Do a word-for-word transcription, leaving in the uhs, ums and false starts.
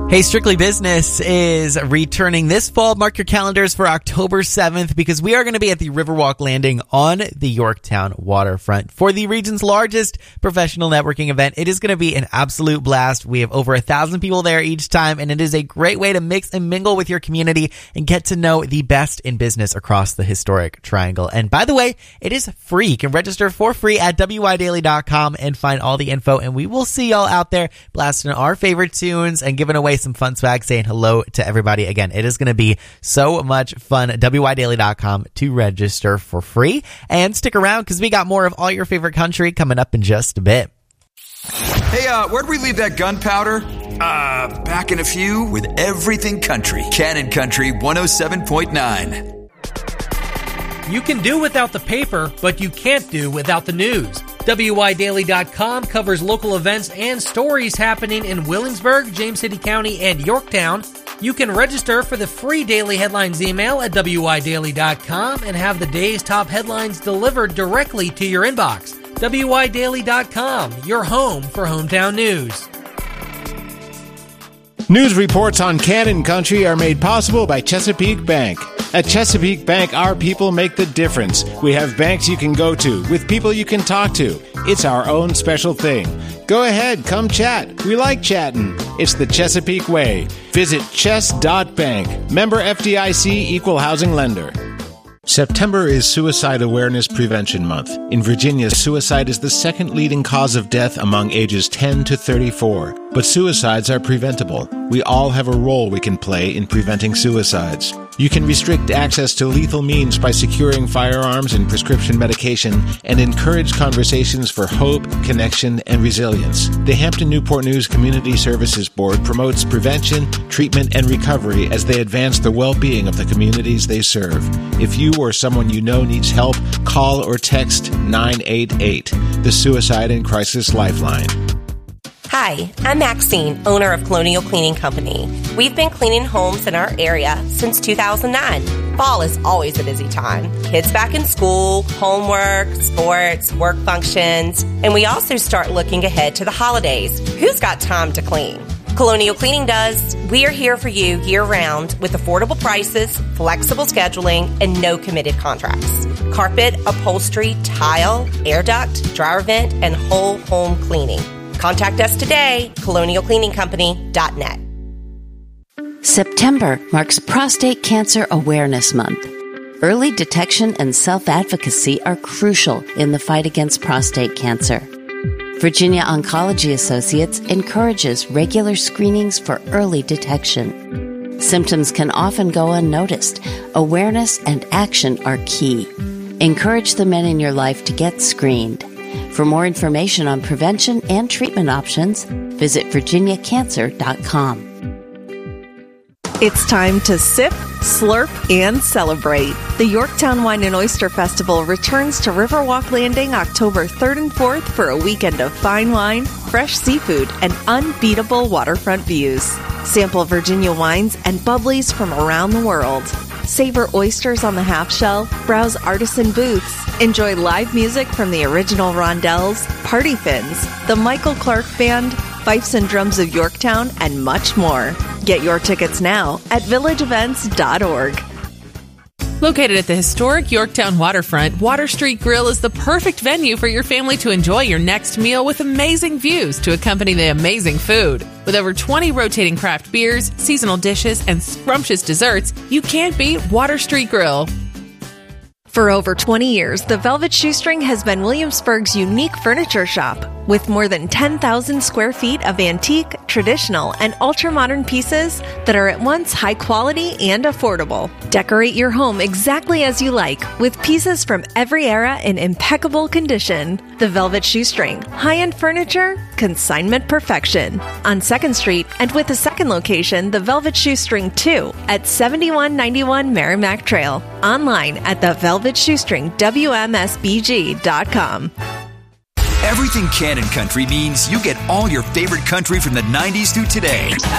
Hey, Strictly Business is returning this fall. Mark your calendars for October seventh because we are going to be at the Riverwalk Landing on the Yorktown waterfront for the region's largest professional networking event. It is going to be an absolute blast. We have over a thousand people there each time, and it is a great way to mix and mingle with your community and get to know the best in business across the historic Triangle. And by the way, it is free. You can register for free at W Y daily dot com and find all the info, and we will see y'all out there blasting our favorite tunes and giving away some fun swag, saying hello to everybody. Again, it is going to be so much fun. W Y daily dot com to register for free, and stick around because we got more of all your favorite country coming up in just a bit. Hey, uh, where'd we leave that gunpowder? Uh, back in a few with Everything Country. Cannon Country one oh seven point nine. You can do without the paper, but you can't do without the news. W Y daily dot com covers local events and stories happening in Williamsburg, James City County, and Yorktown. You can register for the free Daily Headlines email at W Y daily dot com and have the day's top headlines delivered directly to your inbox. W Y daily dot com, your home for hometown news. News reports on Cannon Country are made possible by Chesapeake Bank. At Chesapeake Bank, our people make the difference. We have banks you can go to, with people you can talk to. It's our own special thing. Go ahead, come chat. We like chatting. It's the Chesapeake way. Visit chess dot bank. Member F D I C, Equal Housing Lender. September is Suicide Awareness Prevention Month. In Virginia, suicide is the second leading cause of death among ages ten to thirty-four. But suicides are preventable. We all have a role we can play in preventing suicides. You can restrict access to lethal means by securing firearms and prescription medication, and encourage conversations for hope, connection, and resilience. The Hampton Newport News Community Services Board promotes prevention, treatment, and recovery as they advance the well-being of the communities they serve. If you or someone you know needs help, call or text nine eight eight, the Suicide and Crisis Lifeline. Hi, I'm Maxine, owner of Colonial Cleaning Company. We've been cleaning homes in our area since two thousand nine. Fall is always a busy time. Kids back in school, homework, sports, work functions, and we also start looking ahead to the holidays. Who's got time to clean? Colonial Cleaning does. We are here for you year-round with affordable prices, flexible scheduling, and no committed contracts. Carpet, upholstery, tile, air duct, dryer vent, and whole home cleaning. Contact us today, colonial cleaning company dot net. September marks Prostate Cancer Awareness Month. Early detection and self-advocacy are crucial in the fight against prostate cancer. Virginia Oncology Associates encourages regular screenings for early detection. Symptoms can often go unnoticed. Awareness and action are key. Encourage the men in your life to get screened. For more information on prevention and treatment options, visit virginia cancer dot com. It's time to sip, slurp, and celebrate. The Yorktown Wine and Oyster Festival returns to Riverwalk Landing October third and fourth for a weekend of fine wine, fresh seafood, and unbeatable waterfront views. Sample Virginia wines and bubblies from around the world. Savor oysters on the half shell, browse artisan booths, enjoy live music from the original rondelles, party fins, the Michael Clark Band, Fifes and Drums of Yorktown, and much more. Get your tickets now at village events dot org. Located at the historic Yorktown waterfront, Water Street Grill is the perfect venue for your family to enjoy your next meal with amazing views to accompany the amazing food. With over twenty rotating craft beers, seasonal dishes, and scrumptious desserts, you can't beat Water Street Grill. For over twenty years, the Velvet Shoestring has been Williamsburg's unique furniture shop. With more than ten thousand square feet of antique, traditional, and ultra-modern pieces that are at once high quality and affordable. Decorate your home exactly as you like, with pieces from every era in impeccable condition. The Velvet Shoestring. High-end furniture, consignment perfection. On second Street, and with a second location, the Velvet Shoestring two, at seventy-one ninety-one Merrimack Trail. Online at the velvet shoestring w m s b g dot com. Everything Cannon Country means you get all your favorite country from the nineties through today.